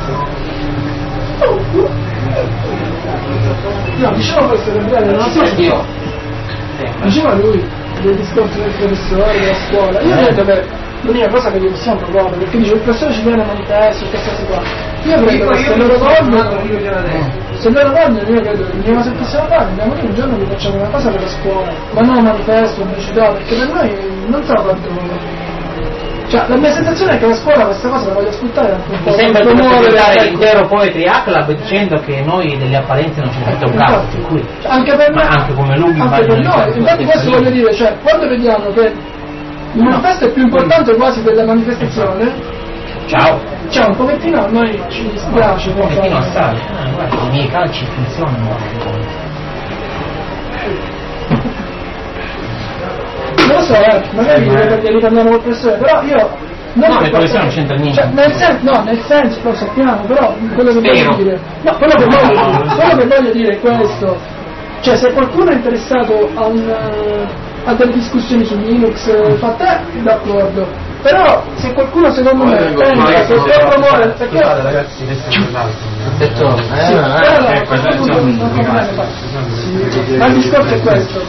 No, diciamo questo Gabriele, non so io. Diceva lui del discorso del professore, della scuola. Io credo che l'unica cosa che gli possiamo proporre, perché dice il professore ci viene manifesto, queste cose qua. Io credo che se loro vogliono, io credo che l'unica cosa che possiamo fare, andiamo lì un giorno che facciamo una cosa per la scuola, ma non un manifesto, pubblicità, perché per noi non so quanto. Cioè, la mia sensazione è che la scuola questa cosa la voglio ascoltare anche un po'. Mi sembra di ascoltare l'intero Poetry Club dicendo che noi delle apparenze non ci frega un cazzo, per cui anche per me, anche come lui anche per noi, infatti questo voglio dire, cioè, quando vediamo che il manifesto è più importante quasi della manifestazione, ciao, un pochettino a noi ci dispiace, un pochettino assai, guarda, i miei calci funzionano. Non lo so, magari li parliamo col professore, però io no, il professore non c'entra niente. Cioè, nel senso, lo sappiamo, però quello che voglio dire. No, quello che voglio dire è questo. Cioè, se qualcuno è interessato a delle discussioni su Linux, fa te, d'accordo. Però se qualcuno secondo me pensa che per promuovere perché ragazzi ma il discorso è questo.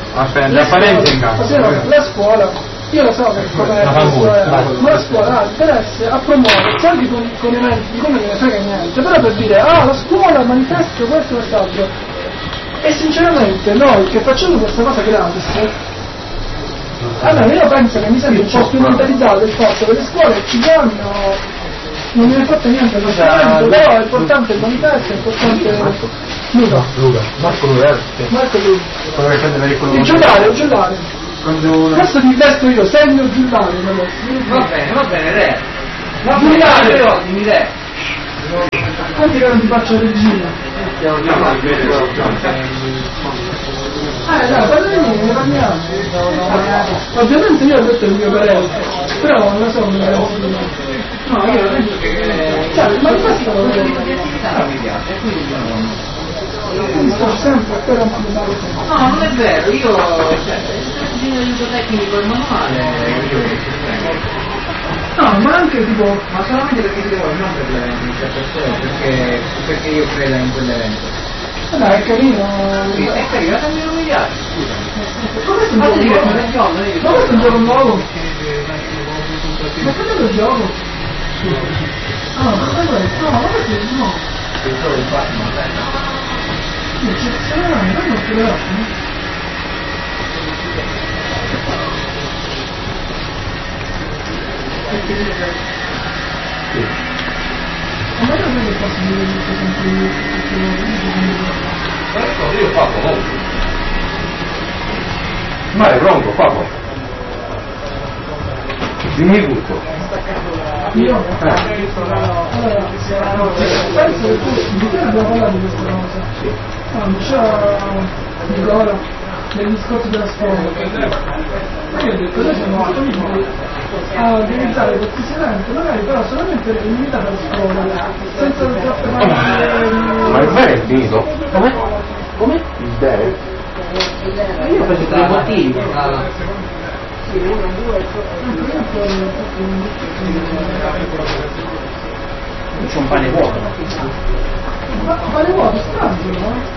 La scuola, io lo so che ma la scuola ha interesse a promuovere sempre con eventi di come non ne frega niente, però per dire la scuola, manifesto, questo e quest'altro. E sinceramente noi che facciamo questa cosa gratis, allora io penso che mi sembra un po' strumentalizzato il fatto che le scuole ci danno, non mi è fatto niente allo strumento, però è importante il manifesto, è importante Marco Luca, il giullare, questo ti testo io, segno giullare. Va bene, re. Giullare però, dimmi re. Quanti che non ti faccio regina? Ne parliamo. Ovviamente io ho detto il mio parere, però non lo so, no, io penso che ma questo non mi piace, quindi sto sempre però no, non è vero, io il aiuto tecnico e manuale no, ma anche tipo ma solamente perché ti vuoi, non per l'evento, perché io credo in quell'evento. Dai, è carino. Sì, è carino, non mi piace, scusa. Come è un gioco nuovo? Ma quello è un gioco? Ma quello è no. Eccezionale, non te lo ma io non posso dire che sempre io ho fatto molto. Ma è pronto, Papo? Dimmi tutto. Io? Allora, penso che tu abbiamo parlato di questa cosa. No, diceva Nicola del discorso della scuola. Ma io ho detto, noi siamo disponibili a organizzare questi eventi, magari però solamente limitati alla scuola, senza troppe Ma il bene è finito? Come? Il bene? Io ho preso 3 motivi. C'è un pane vuoto. Ma pane vuoto, strano, no?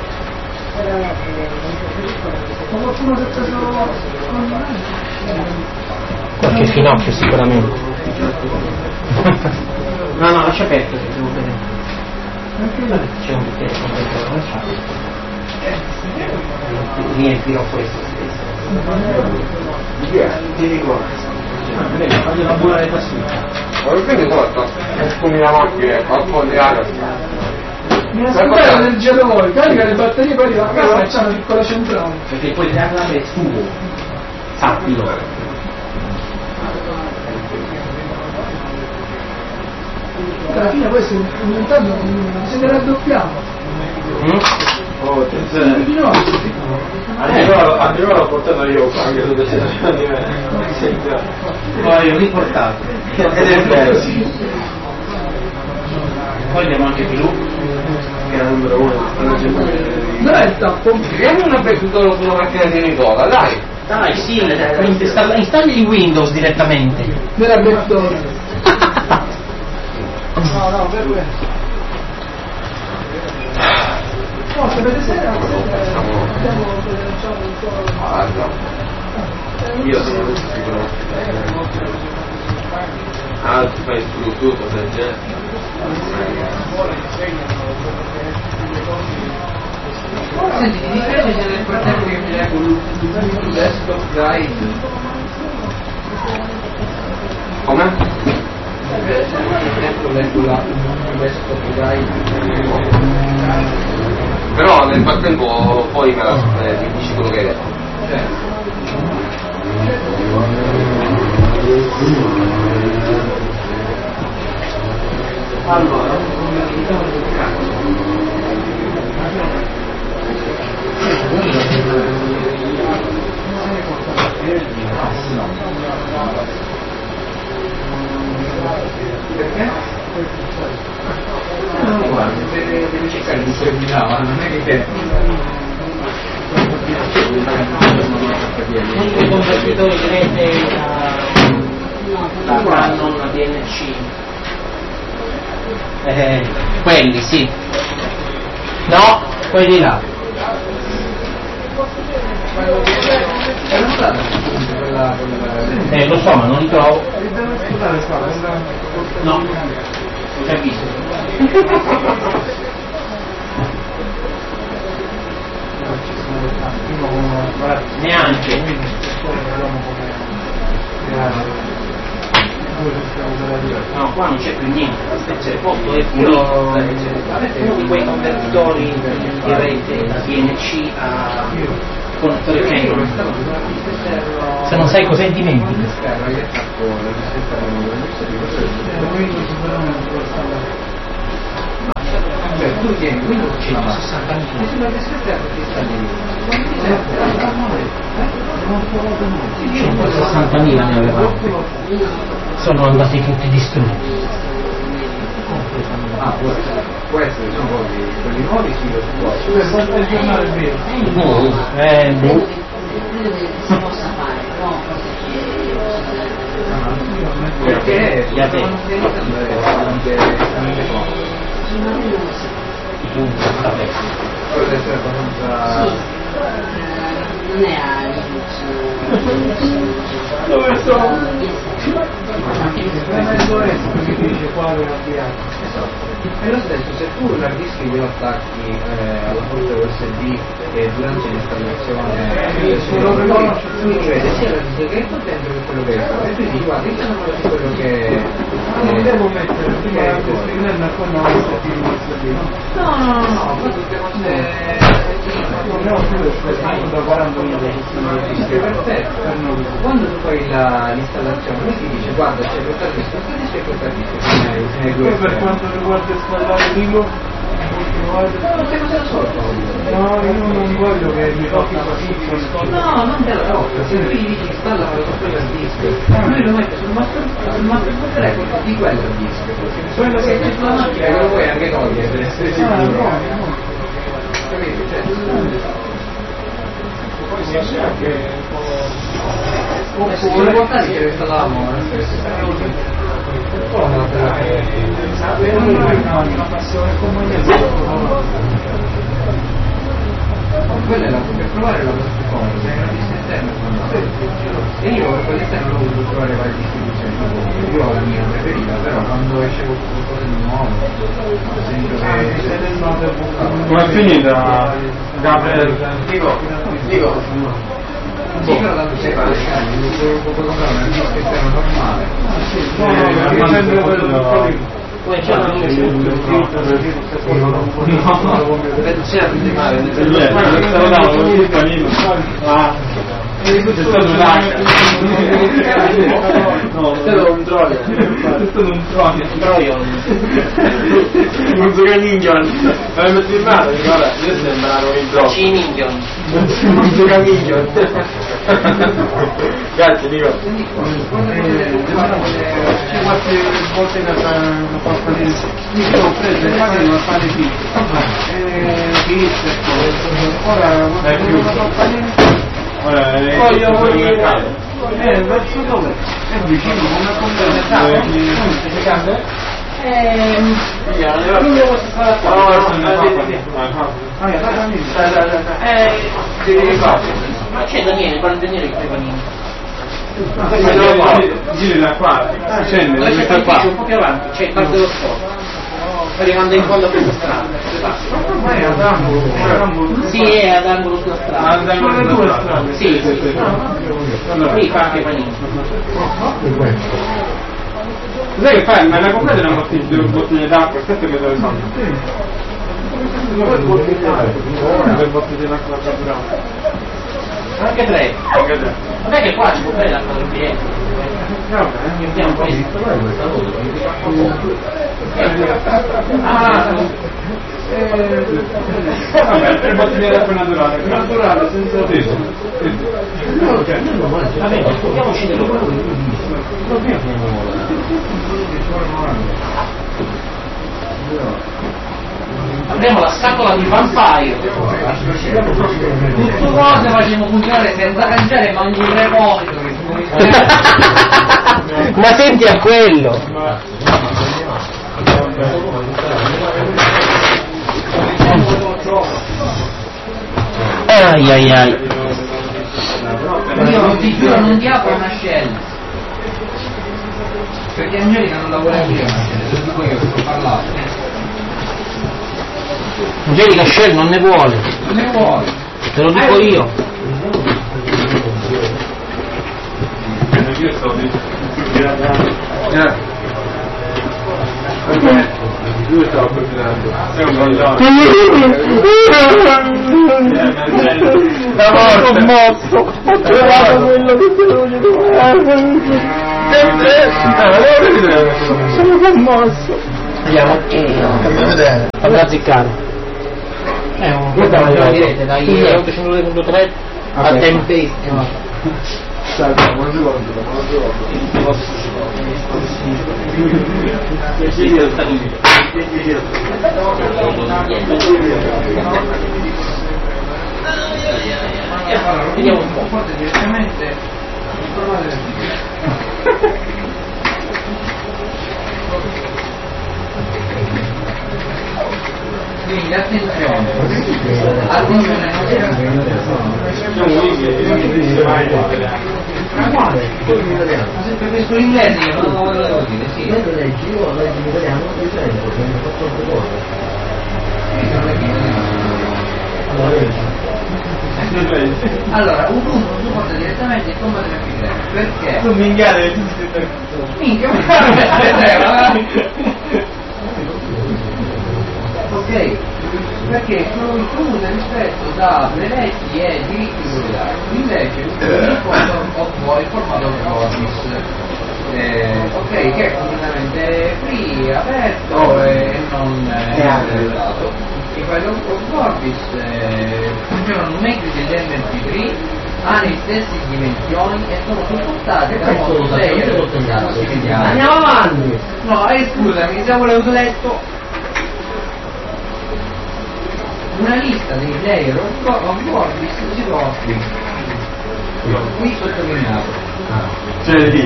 Ma qualcuno si è preso Qualche finocchio sicuramente. No, lascia aperto se devo vedere. C'è un bicchiere completo lasciato. Riempirò questo stesso. Ti dico. Voglio una buona repassina. Ma quindi cosa? Scumi la macchina, fa fuori l'aria. Mi ascoltare l'energia da voi, carica le batterie, poi arriva a casa e c'è una piccola centrale. Perché poi il diagramma è suo, sappilo. Alla fine poi si aumentando, siete raddoppiamo. Oh, attenzione. Di noi. Addirittura l'ho portato io, anche se c'è di me. Poi l'ho riportato. Ed è vero. Poi abbiamo anche Filù, che era numero 1. Dov'è il tappo? Scriviamo una battuta sulla macchina di Nicola, dai! Dai, sì, installi Windows direttamente. Della Backdoor. No, per questo. No, se vede sera, abbiamo lanciato un po'. Io sono sicuro. Tu fai il Bluetooth o del genere? Senti, mi dispiace se nel frattempo che mi leggo il desktop guide. Come? Nel frattempo leggo il desktop guide. Però nel frattempo poi mi dici quello che hai detto. Certo. Allora, perché? Guarda, devi cercare di terminare, non è che i convertitori di rete da Canon a DNC, quelli sì, no, quelli là. Lo so, ma non li trovo. No, non c'è visto. Neanche. No, qua non c'è più niente, il posto è pulito. Avete uno di quei convertitori di rete DNC a connettore Canon. Se non sai cosa dimentichi. Tu tieni Windows 160 e sulla descrizione ti sta lì. 160.000 ne avevamo, sono andati tutti distrutti. Può essere, sono quelli nuovi sì, lo si può. Quanto il giornale è vero? Perché ya te. Potrebbe essere abbastanza... non è a Linux. Dove sono? Perché dice quale avviato. E lo stesso, se tu l'hard disk glielo attacchi alla porta USB e durante l'installazione tu vedi sia la disk che è contento che quello che è e tu dici guarda io sono quello che Non devo mettere prima la descrizione con no, poi tutte cose da 40 perfetto. Quando tu fai l'installazione lui ti dice guarda c'è questa disk e questa disk poi per quanto riguarda installare Linux non sei cosa da solo no, io non voglio che mi tocchi la no, non te la tocca se tu gli dici installa la software disk lui lo mette sul master record di quella disk quello che c'è sulla macchina lo puoi anche togliere per essere sicuro capito? Se vuole portare che installavamo una passione comune quella è la per provare la vostra cosa se è una disk esterna e io quell'esterno l'ho voluto provare varie distribuzioni io ho la mia preferita però quando esce qualcosa di nuovo sento che Come è finita Gabriele? Dico sì però tanto sei fare puoi comprare una disk esterna normale Poi c'è una È stato un hack. No, è stato un troll. È stato un Troion. Non so che Ninjon. Avevamo firmato, guarda, io sembrano in troll. Ninjon. Non so che Ninjon. Grazie Nico. c'è qualche volta che lo fa fare io ho preso e lo fa fare ora quando lo fa fare Voglio morire. Verso dove? È vicino, come a completare. Quindi lo posso fare qua. Ma c'è Daniele, parla Daniele che fai panini. Giri da qua, scende, Dove c'è qua? Un po' più avanti, c'è il bar dello sport. Arrivando in fondo a questa strada. Ma è ad angolo. Sì, è ad angolo sulla strada. Ad angolo sulla strada. Sì. Qui fa anche panini. Sai che fai? Ma la comprate una bottiglia d'acqua, aspetta che te le fanno. Due bottiglie d'acqua naturale. Anche tre. Non è che qua ci può bere l'acqua del biglietto. Mettiamo questo. Vabbè, tre bottiglie d'acqua naturale. Naturale, senza peso. Vabbè, ascoltiamoci dello apriamo la scatola di Vampire. Tutto cose facciamo funzionare senza cangiare ma ogni remoto. Ma senti a quello. Ai ai ai. Io non ti giuro, non ti apro una scella. Perché Angelica non la vuole aprire una scella, se dico io che sto parlando. Angelica Shell non ne vuole. Non ne vuole. Te lo dico io. Io sto Lui stava cucinando. È un ballone. Sono commosso. Ho trovato quello che te lo dico. Sono commosso. Andiamo. Fammi vedere. Fammi azziccare. Questa è una diretta dai 802.3 a tempesimo. Vediamo un po'. Forse direttamente quindi attenzione sempre questo inglese io non lo volevo dire, sì. Quando leggi io leggi in italiano differente, quindi faccio altre cose. Allora, Ubuntu supporta direttamente il comando MP3 perché? Non minchiare Minchia, ok, perché sono incluse rispetto da brevetti e diritti proprietari. Invece il formato Orbis, ok, che è completamente free, aperto e non regolato. I file Orbis funzionano meglio degli MP3, hanno le stesse dimensioni e sono supportate da modo player. Andiamo avanti! No, scusami, se volevo letto una lista dei player of Orbis si trova qui sottolineato. C'è lì.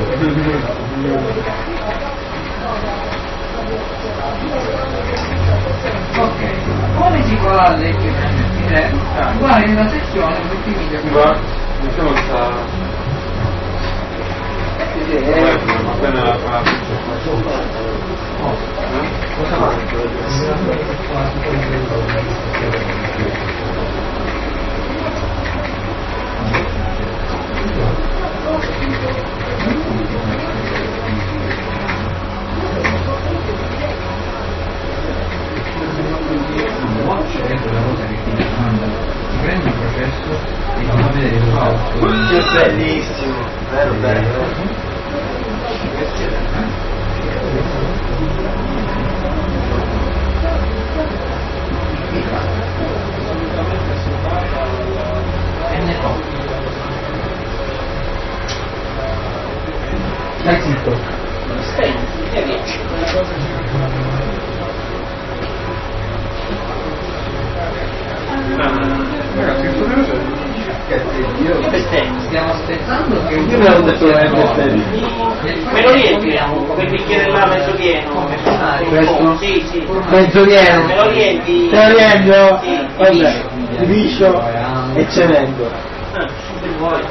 Ok, come si può leggere guarda nella sezione multimedia Qua, diciamo sta. Appena la fa. Cosa va? ti prendi il processo e ti fa vedere il fatto. È bellissimo, vero bello. Stai zitto. Stai, e riesci. Ragazzi, Stiamo Stiamo aspettando che io me la Me lo riempi quel bicchiere là mezzo pieno? Questo? Sì. Mezzo pieno. Me lo riempi? Te lo riempio? Sì, Vabbè, diviscio e cemento. Se vuoi.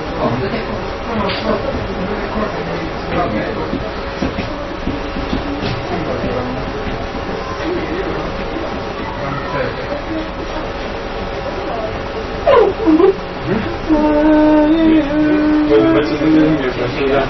Faccio vedere il mio, faccio vedere.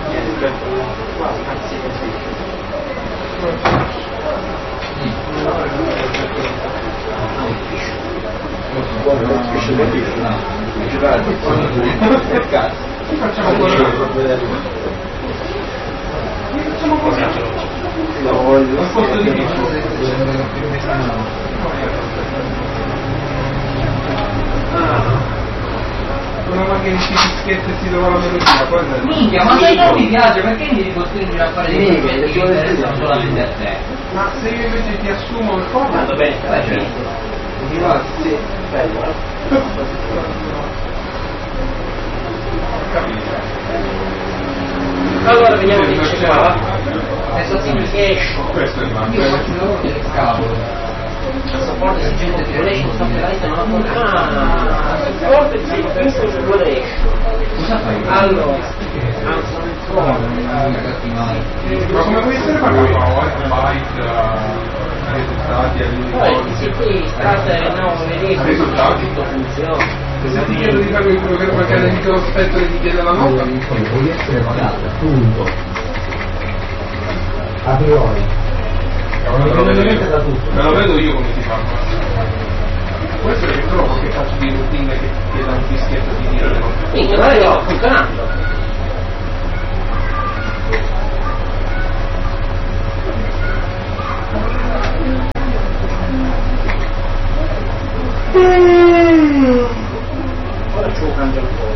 Una macchina di dischette si trova la melodia, poi minchia, ma se non mi piace perché mi devi costringere a fare dei film che interessano solamente a te? ma se io invece ti assumo il corpo, Va bene, Sì, bello, allora vediamo che c'è qua. Adesso Esce. questo è il io male. faccio il lavoro del cavolo. Support esigente di relation, software non lo Forte sì, questo è quello esce. cosa fai? Allora, Ma come può essere pagato a byte ai risultati, ai sì, qui state risultati? tutto funziona. Se ti chiedo di fare il programma accademico aspetto e ti chiede la nota, puoi essere pagata, punto. A priori. me lo vedo io come si fa. Può essere che trovo che faccio di routine che da un dischetto di dire le note. Quindi ora io funzionando. Ora ci vuole cambiare un po'.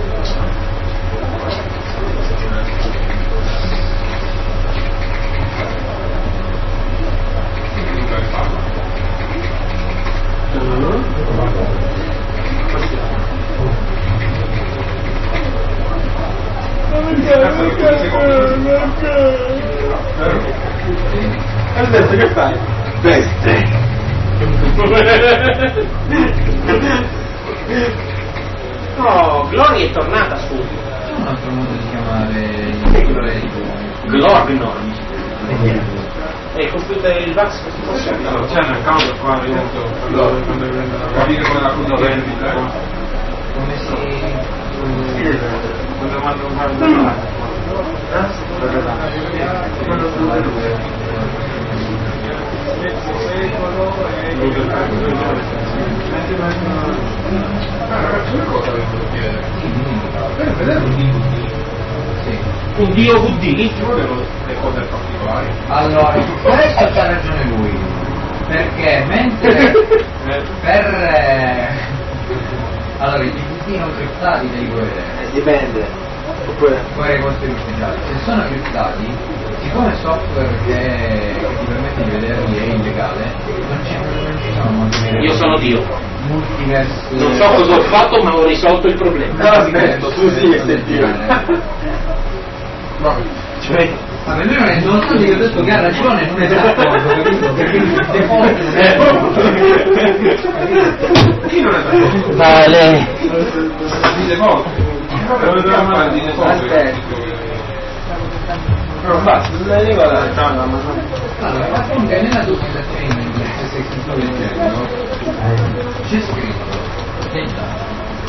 Adesso che fai? Veste! No, Gloria è tornata su. C'è un altro modo di chiamare il cloretico. Glorgnon. Il computer, il Vax che si fosse Allora, c'è un account qua dentro, quando prendono, capire come la cosa vendita. Come si... Quando mando un file da un dio VD? ci vogliono le cose particolari. Allora, questo c'ha ragione lui, perché mentre per allora i DVD non criptati devi puoi vedere, dipende. Oppure puoi costruire speciali. Se sono criptati, siccome il software che ti permette di vederli è illegale, non ci sono molti. Io sono Dio. Multiverse. Non so cosa ho fatto ma ho risolto il problema. no, aspetta, tu sì che sei Dio. Cioè, Ma per lui non è nonostante che ho detto che ha ragione, non è d'accordo, capito? Perché il default non è Chi non è d'accordo? Vale. Di default. Dove dobbiamo fare di default? Però basta, non è regolare. allora, ma comunque nella documentazione in queste scritture del genere c'è scritto tenta.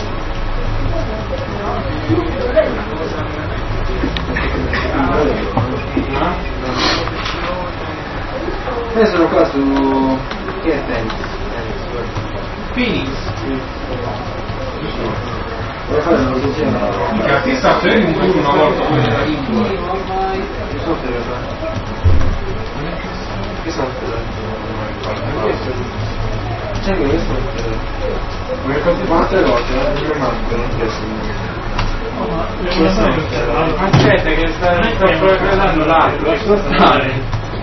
Io sono qua su... che è tennis? Phoenix. Vorrei fare una posizione. Mica, ti sta facendo un turno una volta come nella lingua. Che software fa? Che software? C'è anche questo software. Quante volte? Non chiesto. Aspetta che sta guardando l'altro.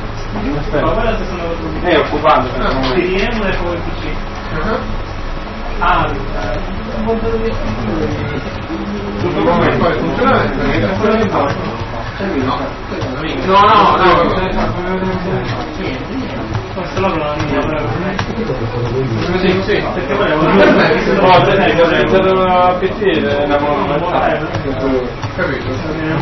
È occupato per il momento. Tutto come poi funziona no, questo lavoro non mi sì, perché poi per esempio ho iniziato a PC la capito?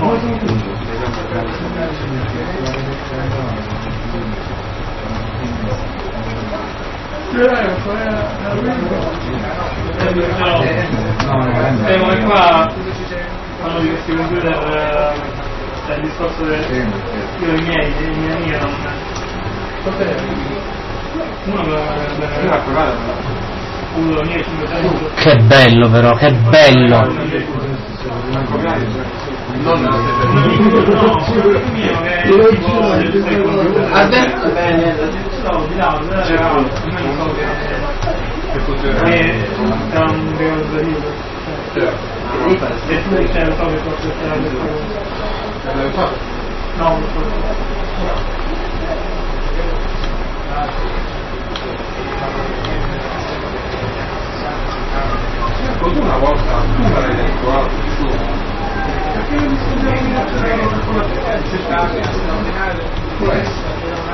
Come qua fanno di questi computer il discorso del io i miei non uno 1500 che bello però, che bello. Adesso bene una volta tu l'hai detto perché non discutiamo può essere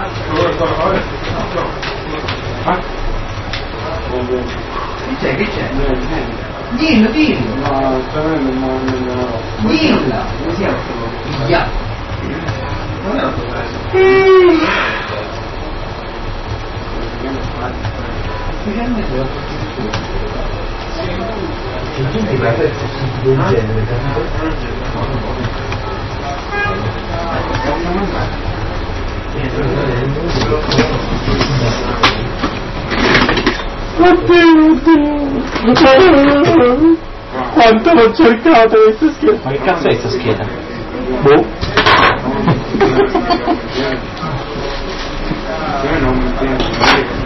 che c'è? Dillo no, dilla non siamo via non è Oddio. Quanto l'ho cercato questa scheda? Ma che cazzo è questa scheda? Boh.